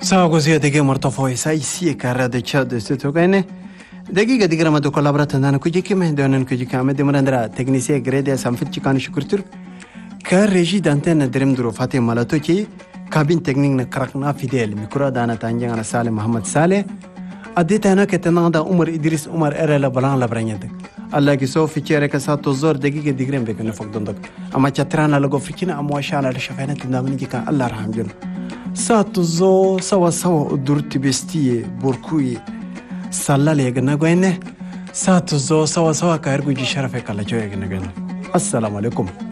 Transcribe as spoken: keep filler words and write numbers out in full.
Ciao così dege morto foi sai si e carra de chat de sto gane dege ga digra ma do collaborato nan ku jike me donen ku jike me demandra technicien grade sam fit chikan shukurtur ka régie d'antenne derem duro fatim malato ki cabine technique na krakna fidèle micro dana tanjanga Saleh Mohammed Saleh adita na ketananda Umar Idris Umar era la balan la branyad Allah ki so fi chere ka sa to zor dege ga digrem be kana fakdondak ama chatrana lago fikina amwa shala la shafana tindamni ki kan Allah rahmjun ساتوزو سوا سوا ودرتي بستي بوركوي سالالي غنغوينه ساتوزو سوا سوا كارغوجي شرفك الله جوي غنغن السلام عليكم